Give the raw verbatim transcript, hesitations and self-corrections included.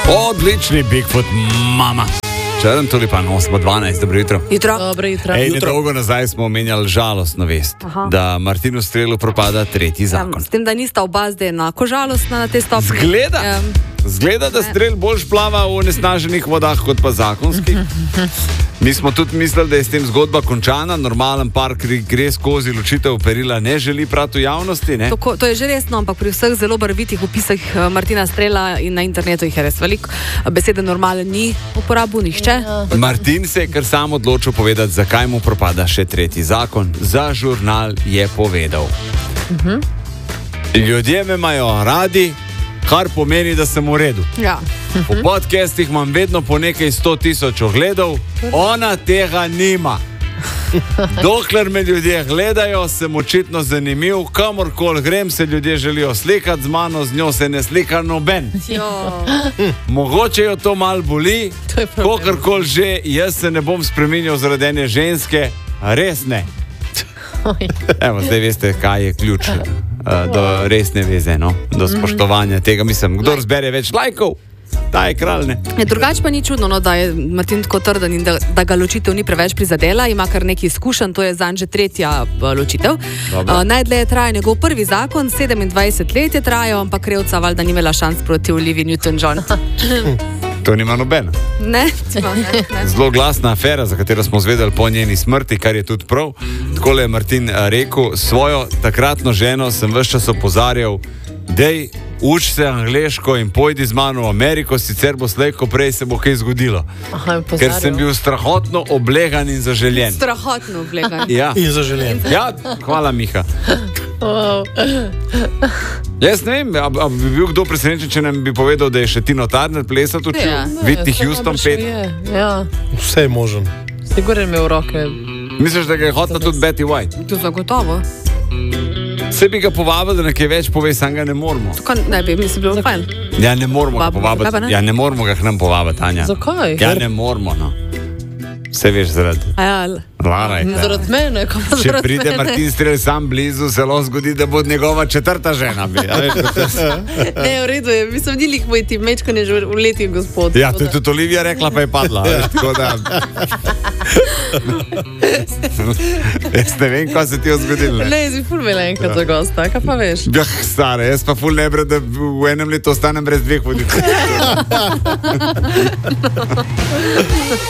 Odlični Bigfoot, mama. Črn tulipan, osem dvanajst, dobro jutro. Jutro. Dobro jutro. Ej, jutro. nedolgo nazaj smo omenjali žalostno vest, Aha. da Martinu Strelu propada tretji zakon. S tem, da nista oba zdaj enako žalostna na te stopnje. Zgleda, Um, zgleda, da Strel bolj plava v onesnaženih vodah kot pa zakonskih. Mi smo tudi mislili, da je s tem zgodba končana, normalen par gre skozi ločitev perila, ne želi prati v javnosti, ne? to, to je že resno, ampak pri vseh zelo barvitih opisih eh, Martina Strela in na internetu jih je res veliko. Besede normalen ni uporabil nihče. Ja. Martin se je kar sam odločil povedati, zakaj mu propada še tretji zakon. Za žurnal je povedal. Uh-huh. Ljudje me imajo radi, kar pomeni, da sem v redu. Ja. V podcastih imam vedno po nekaj sto tisoč ogledov, ona tega nima. Dokler me ljudje gledajo, sem očitno zanimiv, kamorkoli grem, se ljudje želijo slikati z mano, z njo se ne slika noben. Mogoče jo to mal boli, kakorkoli že, jaz se ne bom spreminjal zaradi ene ženske, res ne. Evo, zdaj veste, kaj je ključ uh, do resne veze, no? Do spoštovanja tega. Mislim, kdor zbere več lajkov, ta je kralj, ne? Drugače pa ni čudno, no, da je Martin tako trden in da, da ga ločitev ni preveč prizadela, ima kar nekaj izkušenj, to je zanj že tretja uh, ločitev. Uh, najdlje traja njegov prvi zakon, sedemindvajset let je trajal, ampak krivca valjda ni imela šans proti Olivii Newton-John. To nima nobena. Ne, cimo, ne, ne. Zelo glasna afera, za katero smo zvedeli po njeni smrti, kar je tudi prav. Takole je Martin rekel, svojo takratno ženo sem ves čas opozarjal, dej, uč se angleško in pojdi z mano v Ameriko, sicer bo slej, ko prej se bo kaj zgodilo. Aha, ker sem bil strahotno oblegan in zaželjen. Strahotno oblegan. Ja. In zaželjen. Ja, hvala, Miha. Wow. Jaz ne vem, a, a bi bil kdo presenečen, če nam bi povedal, da je še Tino Turner plesal tu čil? Ja. Whitney Houston pet? Ja, Vse je možen. sigurno je imel roke. Misliš, da ga je hotela tudi Betty White? To zagotovo. Se bi ga povabili, da nekaj več pove, sam ga ne moramo. Tukaj ne bi, mislim, bilo fajn. Ja, ne moramo ga Povabimo, povabiti. zakaj pa ne? Ja, ne moramo ga k nam povabiti, Anja. Zakaj? Ja, ne moramo, no. Vse veš zaradi. Ja, Lara je. Zaradi mene, ko pa Če zaradi pride mene. Martin Strel sam blizu, se lahko zgodi, da bo njegova četrta žena. Bi, ja, veš, da to... Ne, v redu je, mislim, ni lik moj tip, mečko ne že v leti gospod. Ja, to je tudi Olivija rekla, pa je padla. Veš, tako da... Jaz ne vem, kaj se ti je zgodilo. Ne, jaz bi ful imela enkrat za gosta, kaj pa veš? Ja, stare, jaz pa ful ne bre, da v enem letu ostanem brez dveh voditeljev.